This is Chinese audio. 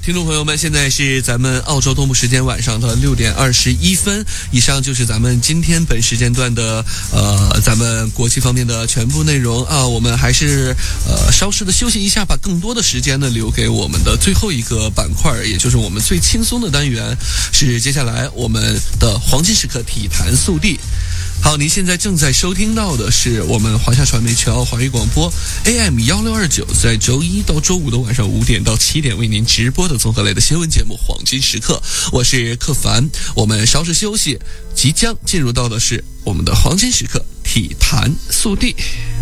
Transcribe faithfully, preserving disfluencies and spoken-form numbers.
听众朋友们，现在是咱们澳洲东部时间晚上的六点二十一分，以上就是咱们今天本时间段的呃咱们国际方面的全部内容啊。我们还是呃稍事的休息一下，把更多的时间呢留给我们的最后一个板块，也就是我们最轻松的单元，是接下来我们的黄金时刻体坛速递。好，您现在正在收听到的是我们华夏传媒全澳华语广播 A M 一六二九，在周一到周五的晚上五点到七点为您直播的综合类的新闻节目《黄金时刻》，我是克凡。我们稍事休息，即将进入到的是我们的黄金时刻体坛速递。